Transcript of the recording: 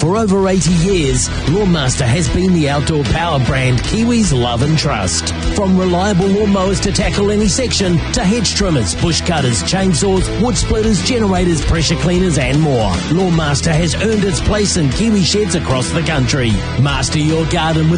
For over 80 years, Lawnmaster has been the outdoor power brand Kiwis love and trust. From reliable lawnmowers to tackle any section, to hedge trimmers, bush cutters, chainsaws, wood splitters, generators, pressure cleaners and more, Lawnmaster has earned its place in Kiwi sheds across the country. Master your garden with